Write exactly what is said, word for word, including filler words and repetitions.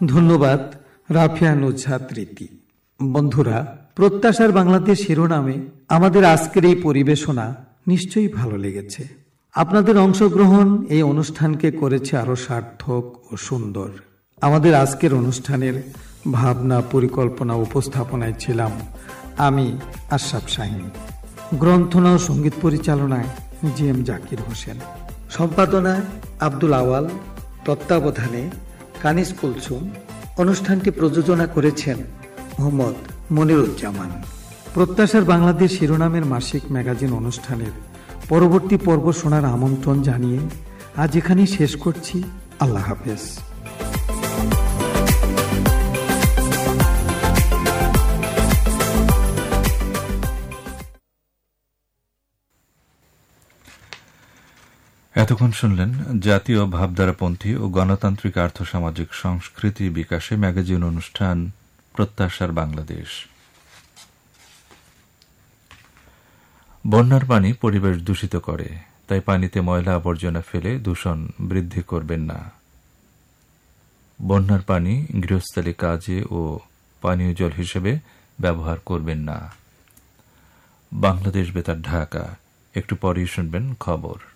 ধন্যবাদ রাফিয়া নুজহাত রীতি। বন্ধুরা, প্রত্যাশার বাংলাদেশ শিরোনামে আমাদের আজকের এই পরিবেশনা নিশ্চয়ই ভালো লেগেছে। আপনাদের অংশগ্রহণ এই অনুষ্ঠানকে করেছে আরো সার্থক ও সুন্দর। আমাদের আজকের অনুষ্ঠানের ভাবনা, পরিকল্পনা, উপস্থাপনায় ছিলাম আমি আশরাফ শাহীন। গ্রন্থনা ও সঙ্গীত পরিচালনায় জি এম জাকির হোসেন, সম্পাদনায় আব্দুল আওয়াল, তত্ত্বাবধানে কানিস কুলসুম। অনুষ্ঠানটি প্রযোজনা করেছেন মোহাম্মদ মনিরুজ্জামান। প্রত্যাশার বাংলাদেশ শিরোনামের মাসিক ম্যাগাজিন অনুষ্ঠানের পরবর্তী পর্ব শোনার আমন্ত্রণ জানিয়ে আজ এখানেই শেষ করছি। আল্লাহ হাফেজ। এতক্ষণ শুনলেন জাতীয় ভাবধারাপন্থী ও গণতান্ত্রিক আর্থসামাজিক সংস্কৃতি বিকাশে ম্যাগাজিন অনুষ্ঠান প্রত্যাশার বাংলাদেশ। বন্যার পানি পরিবেশ দূষিত করে, তাই পানিতে ময়লা আবর্জনা ফেলে দূষণ বৃদ্ধি করবেন না। বন্যার পানি গৃহস্থালী কাজে ও পানীয় জল হিসেবে ব্যবহার করবেন না। বাংলাদেশ বেতার, ঢাকা। একটু পরেই শুনবেন খবর।